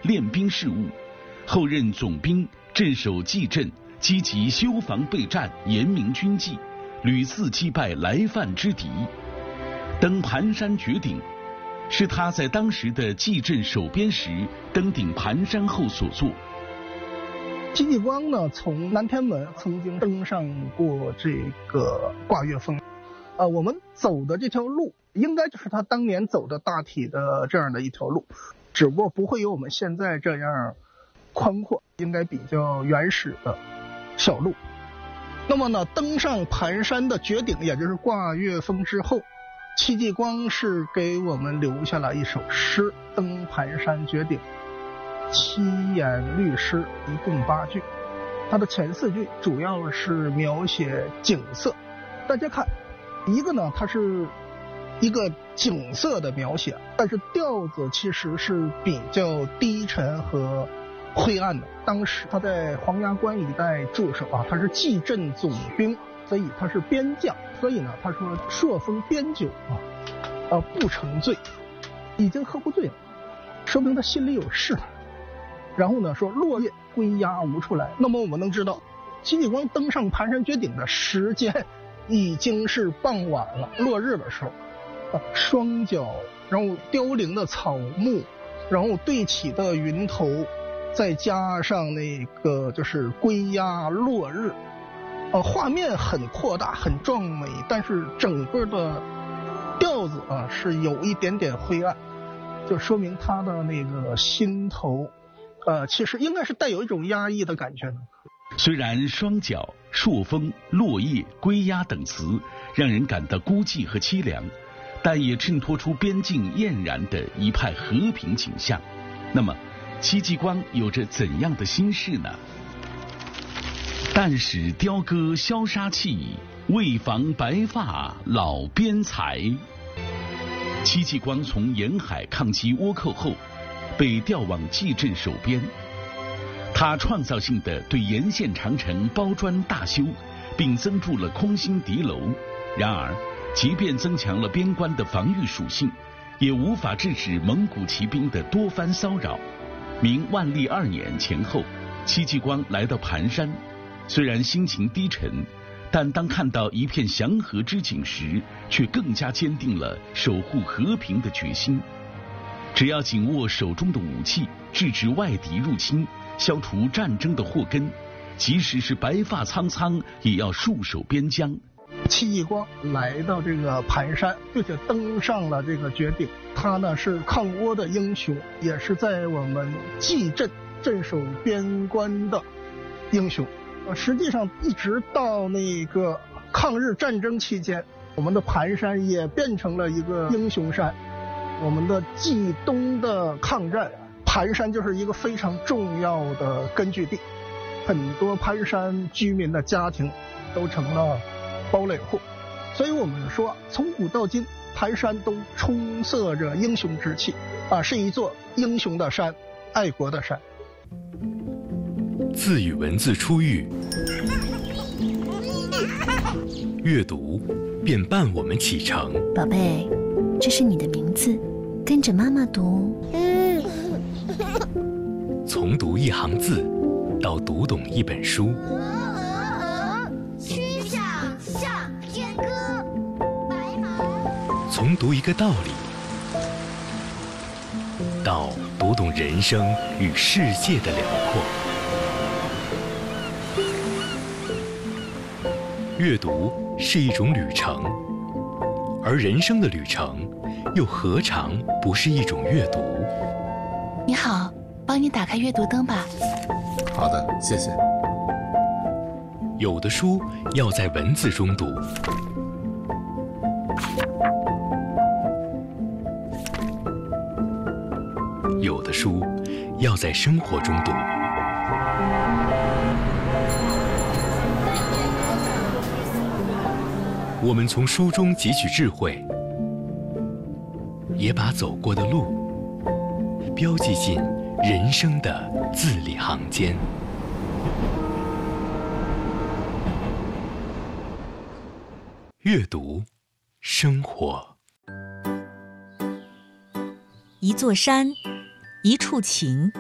练兵事务，后任总兵，镇守蓟镇，积极修防备战，严明军纪，屡次击败来犯之敌。登盘山绝顶，是他在当时的蓟镇守边时登顶盘山后所作。 戚继光呢，从南天门曾经登上过这个挂岳峰，我们走的这条路应该就是他当年走的大体的这样的一条路，只不过不会有我们现在这样宽阔，应该比较原始的小路。那么呢，登上盘山的绝顶，也就是挂岳峰之后，戚继光是给我们留下了一首诗《登盘山绝顶》，7言律诗，一共8句。它的前4句主要是描写景色。大家看，一个呢，它是一个景色的描写，但是调子其实是比较低沉和灰暗的。当时他在黄崖关一带驻守啊，他是蓟镇总兵，所以他是边将。所以呢，他说朔风边酒不成醉，已经喝不醉了，说明他心里有事。然后呢，说落叶归鸦无处来。那么我们能知道，戚继光登上盘山绝顶的时间已经是傍晚了，落日的时候，双脚，然后凋零的草木，然后对起的云头，再加上那个就是归鸦落日，画面很扩大很壮美，但是整个的调子是有一点点灰暗，就说明他的那个心头其实应该是带有一种压抑的感觉的。 虽然双脚、朔风、落叶、归鸦等词让人感到孤寂和凄凉，但也衬托出边境俨然的一派和平景象。那么戚继光有着怎样的心事呢？但使雕歌消杀气，为防白发老边才。戚继光从沿海抗击倭寇后，被调往蓟镇守边。他创造性地对沿线长城包砖大修，并增筑了空心敌楼。然而，即便增强了边关的防御属性，也无法制止蒙古骑兵的多番骚扰。明万历2年前后，戚继光来到盘山，虽然心情低沉，但当看到一片祥和之景时，却更加坚定了守护和平的决心。只要紧握手中的武器，制止外敌入侵，消除战争的祸根，即使是白发苍苍，也要戍守边疆。 戚继光来到这个盘山，并且登上了这个绝顶，他呢是抗倭的英雄，也是在我们蓟镇镇守边关的英雄。实际上一直到那个抗日战争期间，我们的盘山也变成了一个英雄山。我们的冀东的抗战，盘山就是一个非常重要的根据地，很多盘山居民的家庭都成了堡垒户。所以我们说，从古到今，盘山都充塞着英雄之气是一座英雄的山，爱国的山。 字与文字初遇，阅读便伴我们启程。 宝贝，这是你的名字，跟着妈妈读。 从读一行字到读懂一本书， 曲项向天歌，白马。 从读一个道理到读懂人生与世界的辽阔。阅读是一种旅程，而人生的旅程又何尝不是一种阅读？ 你好，帮你打开阅读灯吧。 好的，谢谢。 有的书要在文字中读，有的书要在生活中读。我们从书中汲取智慧，也把走过的路标记进人生的字里行间。阅读，生活。 一座山，一处情，